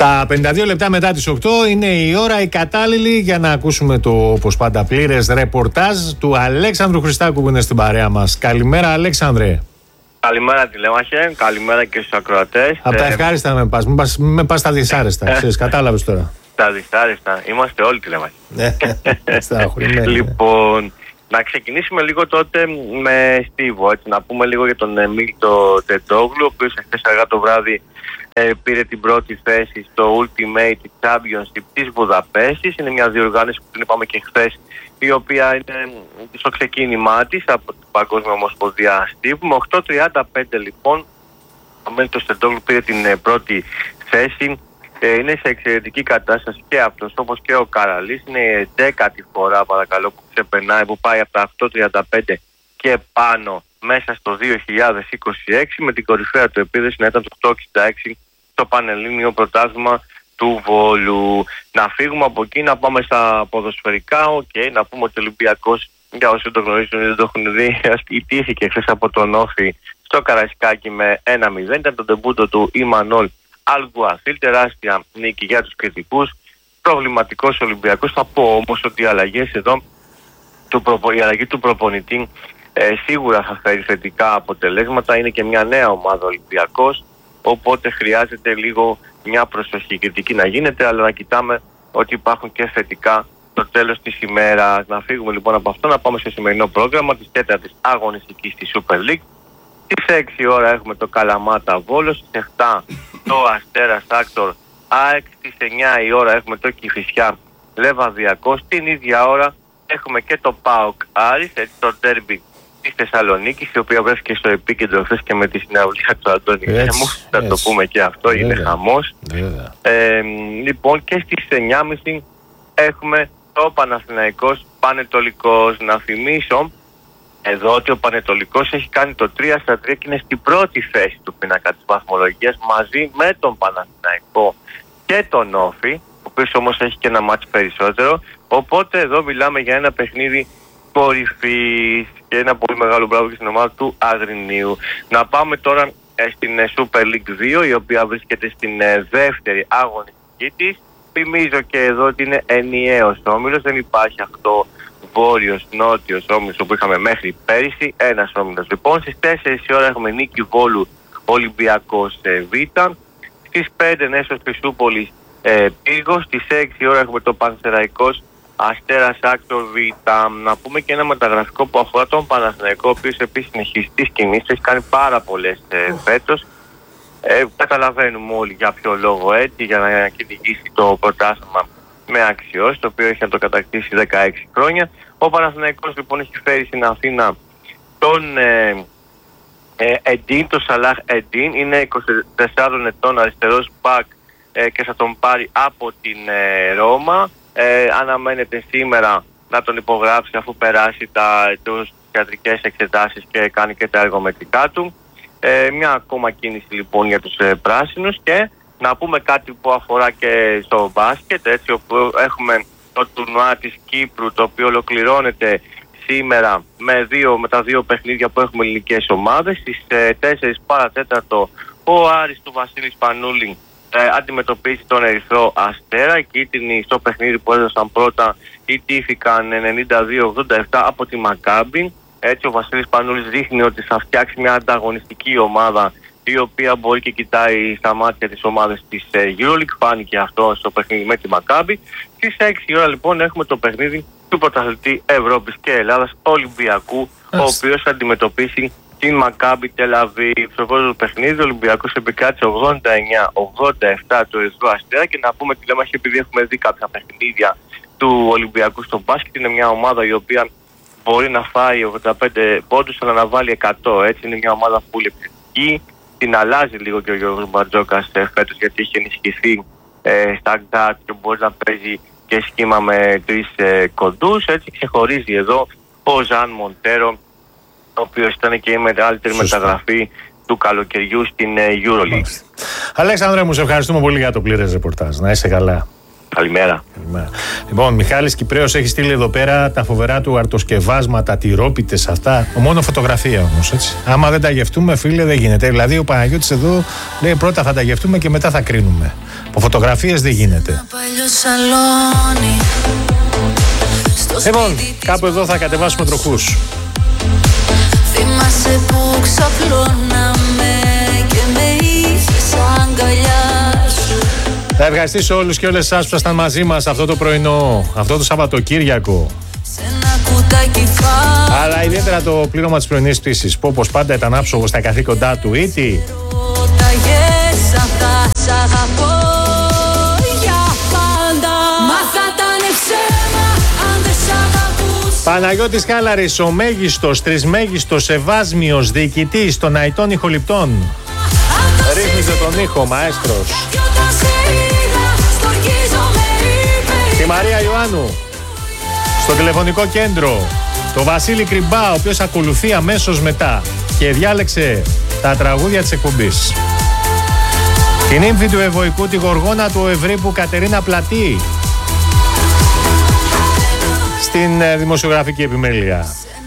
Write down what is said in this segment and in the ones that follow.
Στα 52 λεπτά μετά τις 8 είναι η ώρα η κατάλληλη για να ακούσουμε το, όπως πάντα, πλήρες ρεπορτάζ του Αλέξανδρου Χριστάκου που είναι στην παρέα μας. Καλημέρα, Αλέξανδρε. Καλημέρα, Τηλέμαχε. Καλημέρα και στους ακροατές. Από τα ευχάριστα με πας. Μην με πας στα δυσάρεστα. Ξέρεις, κατάλαβες τώρα. Τα δυσάρεστα. Είμαστε όλοι Τηλέμαχε. Λοιπόν, να ξεκινήσουμε λίγο τότε με Στίβο. Έτσι, να πούμε λίγο για τον Μίλτο Τεντόγλου, ο οποίος χθες αργά το βράδυ πήρε την πρώτη θέση στο Ultimate Championship της Βουδαπέστης. Είναι μια διοργάνωση που την είπαμε και χθες, η οποία είναι στο ξεκίνημά της από την Παγκόσμια Ομοσπονδία Στίβου. Με 8.35 λοιπόν ο Μίλτος Τεντόγλου πήρε την πρώτη θέση. Είναι σε εξαιρετική κατάσταση και αυτός, όπως και ο Καραλής. Είναι η 10η φορά, παρακαλώ, που ξεπερνάει, που πάει από τα 8.35 και πάνω μέσα στο 2026, με την κορυφαία του επίδεση να ήταν το 8.66 στο Πανελλήνιο Πρωτάθλημα του Βόλου. Να φύγουμε από εκεί, να πάμε στα ποδοσφαιρικά. Να πούμε ότι ο Ολυμπιακός, για όσοι το γνωρίζουν ή δεν το έχουν δει, ιτήθηκε χθες από τον Όφη στο Καραϊσκάκι με 1-0. Ήταν το ντεμπούτο του Ιμανόλ Αλγκουαθίλ, τεράστια νίκη για τους κριτικούς. Προβληματικός Ολυμπιακός. Θα πω όμως ότι οι αλλαγές εδώ, η αλλαγή του προπονητή σίγουρα θα φέρει θετικά αποτελέσματα. Είναι και μια νέα ομάδα Ολυμπιακός, οπότε χρειάζεται λίγο μια προσοχή. Κριτική να γίνεται, αλλά να κοιτάμε ότι υπάρχουν και θετικά στο τέλος της ημέρας. Να φύγουμε λοιπόν από αυτό, να πάμε στο σημερινό πρόγραμμα της 4ης αγωνιστικής της Super League. Στις 6 ώρα έχουμε το Καλαμάτα Βόλος, στις 7 το Αστέρας Άκτορ ΑΕΚ, στις 9 η ώρα έχουμε το Κηφισιά Λεβαδιακός, την ίδια ώρα έχουμε και το ΠΑΟΚ Άρης, έτσι, το ντέρμπι της Θεσσαλονίκης, η οποία βρέθηκε στο επίκεντρο χθες και με τη συναυλία του Αντώνη Γέμου. Θα το πούμε και αυτό, είναι χαμός. Λοιπόν, και στις 9.30 έχουμε το Παναθηναϊκός Πανετολικός. Να θυμίσω εδώ ότι ο Πανετολικός έχει κάνει το 3-3 και είναι στην πρώτη θέση του πίνακα της βαθμολογίας μαζί με τον Παναθηναϊκό και τον Όφη, ο οποίος όμως έχει και ένα μάτς περισσότερο. Οπότε εδώ μιλάμε για ένα παιχνίδι κορυφής και ένα πολύ μεγάλο μπράβο και στην ομάδα του Αγρινίου. Να πάμε τώρα στην Super League 2, η οποία βρίσκεται στην δεύτερη αγωνιστική της. Θυμίζω και εδώ ότι είναι ενιαίος όμιλος, δεν υπάρχει αυτό βόρειος, νότιος όμιλος που είχαμε μέχρι πέρυσι, ένας όμιλος. Λοιπόν, στις 4 η ώρα έχουμε νίκη Βόλου Ολυμπιακός Β, στις 5 Νέσος Χρυσούπολης Πύργος, στις 6 η ώρα έχουμε το Πανσεραϊκός Αστέρας Άκτορ Β. Να πούμε και ένα μεταγραφικό που αφορά τον Παναθηναϊκό, ο οποίος επίσης είναι χειριστής κινήσης, έχει κάνει πάρα πολλές φέτος. Καταλαβαίνουμε όλοι για ποιο λόγο, έτσι, για να κυνηγήσει το πρωτάθλημα με αξιώσεις, το οποίο έχει να το κατακτήσει 16 χρόνια. Ο Παναθηναϊκός λοιπόν έχει φέρει στην Αθήνα τον Εντίν, τον Σαλάχ Εντίν, είναι 24 ετών, αριστερός μπακ και θα τον πάρει από την Ρώμα. Αναμένεται σήμερα να τον υπογράψει αφού περάσει τις ιατρικές εξετάσεις και κάνει και τα εργομετρικά του. Μια ακόμα κίνηση λοιπόν για τους πράσινους. Και να πούμε κάτι που αφορά και στο μπάσκετ, έτσι, όπου έχουμε το τουρνουά της Κύπρου, το οποίο ολοκληρώνεται σήμερα με τα δύο παιχνίδια που έχουμε ελληνικές ομάδες. Στις 4 παρατέταρτο ο Άρης του Βασίλη Σπανούλη αντιμετωπίσει τον Ερυθρό Αστέρα. Οι κίτρινοι στο παιχνίδι που έδωσαν πρώτα ιτήθηκαν 92-87 από τη Μακάμπι. Έτσι ο Βασίλης Πανούλης δείχνει ότι θα φτιάξει μια ανταγωνιστική ομάδα, η οποία μπορεί και κοιτάει στα μάτια της ομάδας της EuroLeague. Φάνηκε αυτό στο παιχνίδι με τη Μακάμπι. Στις 6 η ώρα λοιπόν έχουμε το παιχνίδι του πρωταθλητή Ευρώπης και Ελλάδας Ολυμπιακού, ο οποίος θα αντιμετωπίσει την Μακάμπι Τελαβίβ. Στο πρώτο παιχνίδι ο Ολυμπιακός επικράτησε 89-87 του Ερυθρού Αστέρα. Και να πούμε, Τηλέμαχε, επειδή έχουμε δει κάποια παιχνίδια του Ολυμπιακού στο μπάσκετ, είναι μια ομάδα η οποία μπορεί να φάει 85 πόντους αλλά να βάλει 100. Έτσι, είναι μια ομάδα πολύ επιθετική. Την αλλάζει λίγο και ο Γιώργος Μπαρτζόκας φέτος, γιατί έχει ενισχυθεί στα γκάρτ και μπορεί να παίζει και σχήμα με τρεις κοντούς. Έτσι ξεχωρίζει εδώ ο Ζαν Μοντέρο, ο οποίος ήταν και η μεγαλύτερη μεταγραφή του καλοκαιριού στην EuroLeague. Αλέξανδρε μου, σε ευχαριστούμε πολύ για το πλήρες ρεπορτάζ. Να είσαι καλά. Καλημέρα. Λοιπόν, Μιχάλης Κυπρέος έχει στείλει εδώ πέρα τα φοβερά του αρτοσκευάσματα, τυρόπιτες αυτά. Μόνο φωτογραφία όμως, έτσι. Άμα δεν τα γευτούμε, φίλε, δεν γίνεται. Δηλαδή, ο Παναγιώτης εδώ λέει πρώτα θα τα γευτούμε και μετά θα κρίνουμε. Από φωτογραφίες δεν γίνεται. Λοιπόν, κάπου εδώ θα κατεβάσουμε τροχούς. Θυμάσαι που ξαπλώναμε και με είχες αγκαλιά σου. Θα ευχαριστήσω όλους και όλες εσάς που ήσασταν μαζί μας αυτό το πρωινό, αυτό το Σαββατοκύριακο. Αλλά ιδιαίτερα το πλήρωμα της πρωινής πτήσης που όπως πάντα ήταν άψογο στα καθήκοντά του. Ήτι. Παναγιώτης Χάλαρης, ο μέγιστος, τρισμέγιστος, ευάσμιος διοικητής των Αητών Ηχοληπτών. Ρίχνιζε τον ήχο, μαέστρος. Τη Μαρία Ιωάννου, στο τηλεφωνικό κέντρο, το Βασίλη Κρυμπά, ο οποίος ακολουθεί αμέσως μετά και διάλεξε τα τραγούδια της εκπομπής. Την ύμφη του Ευωικού, τη Γοργόνα του Ευρύπου Κατερίνα Πλατή, στην δημοσιογραφική επιμέλεια.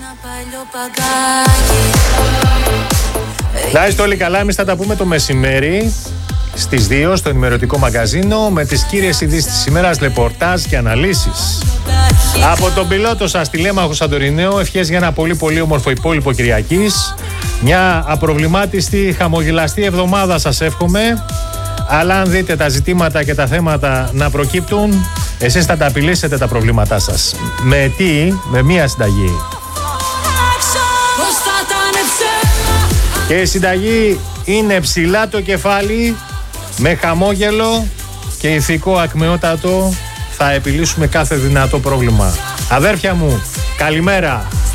Να είστε όλοι καλά, εμείς θα τα πούμε το μεσημέρι στις 2 στο ενημερωτικό μαγκαζίνο με τις κύριες ειδήσεις της ημέρας, ρεπορτάζ και αναλύσεις. Από τον πιλότο σας τηλέμαχο Σαντορινέο, ευχές για ένα πολύ πολύ όμορφο υπόλοιπο Κυριακής. Μια απροβλημάτιστη, χαμογελαστή εβδομάδα σας εύχομαι. Αλλά αν δείτε τα ζητήματα και τα θέματα να προκύπτουν, εσείς θα τα επιλύσετε τα προβλήματά σας. Με τι? Με μία συνταγή. Και η συνταγή είναι ψηλά το κεφάλι, με χαμόγελο και ηθικό ακμεότατο θα επιλύσουμε κάθε δυνατό πρόβλημα. Αδέρφια μου, καλημέρα.